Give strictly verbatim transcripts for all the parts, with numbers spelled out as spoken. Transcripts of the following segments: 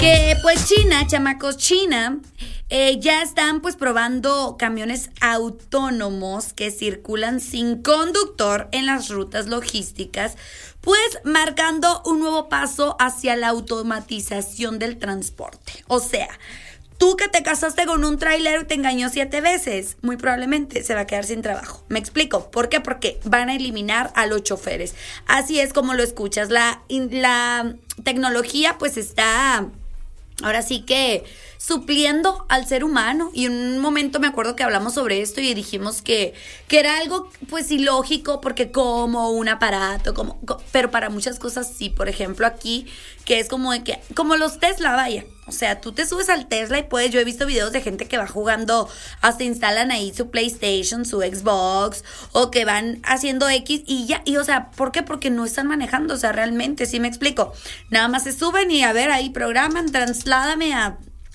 Que pues China, chamacos, China, eh, ya están pues probando camiones autónomos que circulan sin conductor en las rutas logísticas, pues marcando un nuevo paso hacia la automatización del transporte. O sea, tú que te casaste con un trailero y te engañó siete veces, muy probablemente se va a quedar sin trabajo. ¿Me explico? ¿Por qué? Porque van a eliminar a los choferes. Así es como lo escuchas. La, la tecnología pues está ahora sí que supliendo al ser humano, y en un momento me acuerdo que hablamos sobre esto y dijimos que, que era algo pues ilógico, porque como un aparato, como, pero para muchas cosas sí. Por ejemplo aquí, que es como de que, como los Tesla, vaya, o sea, tú te subes al Tesla y puedes, yo he visto videos de gente que va jugando, hasta instalan ahí su PlayStation, su Xbox, o que van haciendo X y ya, y o sea, ¿por qué? Porque no están manejando, o sea, realmente, ¿sí me explico? Nada más se suben y a ver, ahí programan, trasládame a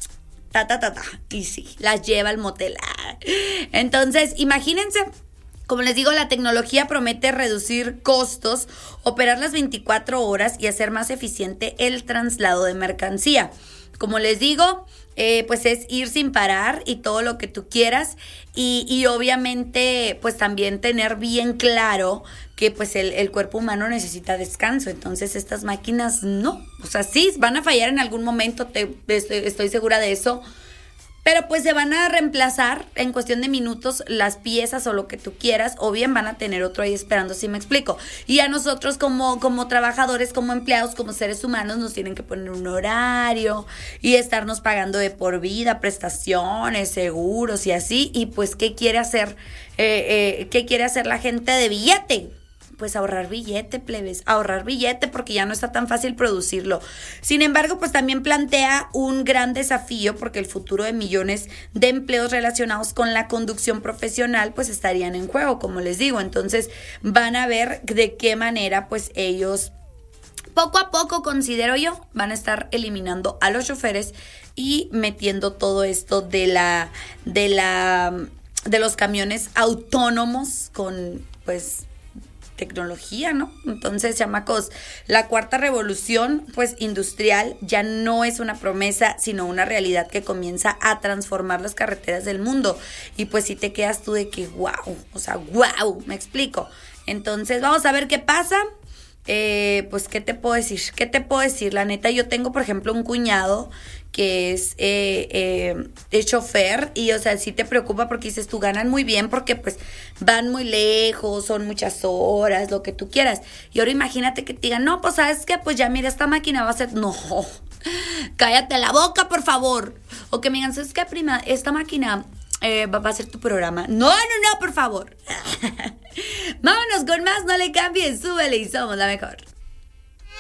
ta, ta, ta, ta, y sí, las lleva al motel. Entonces, imagínense, como les digo, la tecnología promete reducir costos, operar las veinticuatro horas y hacer más eficiente el traslado de mercancía. Como les digo, eh, pues es ir sin parar y todo lo que tú quieras, y, y obviamente pues también tener bien claro que pues el, el cuerpo humano necesita descanso. Entonces estas máquinas no, o sea, sí van a fallar en algún momento, te, estoy, estoy segura de eso, pero pues se van a reemplazar en cuestión de minutos las piezas o lo que tú quieras, o bien van a tener otro ahí esperando, ¿sí me explico? Y a nosotros como, como trabajadores, como empleados, como seres humanos, nos tienen que poner un horario y estarnos pagando de por vida, prestaciones, seguros y así. Y pues, ¿qué quiere hacer? Eh, eh, ¿qué quiere hacer la gente de billete? Pues ahorrar billete, plebes, ahorrar billete, porque ya no está tan fácil producirlo. Sin embargo, pues también plantea un gran desafío, porque el futuro de millones de empleos relacionados con la conducción profesional pues estarían en juego, como les digo. Entonces van a ver de qué manera pues ellos poco a poco, considero yo, van a estar eliminando a los choferes y metiendo todo esto de la de la de los camiones autónomos con pues tecnología, ¿no? Entonces, chamacos, la cuarta revolución pues industrial ya no es una promesa, sino una realidad que comienza a transformar las carreteras del mundo. Y pues si te quedas tú de que wow, o sea, wow, me explico. Entonces, vamos a ver qué pasa. Eh, pues, ¿qué te puedo decir? ¿Qué te puedo decir? La neta, yo tengo, por ejemplo, un cuñado que es, eh, eh, es chofer, y, o sea, sí te preocupa porque dices, tú ganan muy bien porque, pues, van muy lejos, son muchas horas, lo que tú quieras. Y ahora imagínate que te digan, no, pues, ¿sabes qué? Pues ya, mira, esta máquina va a ser, no, cállate la boca, por favor. O que me digan, ¿sabes qué, prima? Esta máquina eh, va, va a ser tu programa. No, no, no, por favor. Vámonos con más, no le cambies, súbele y somos la mejor.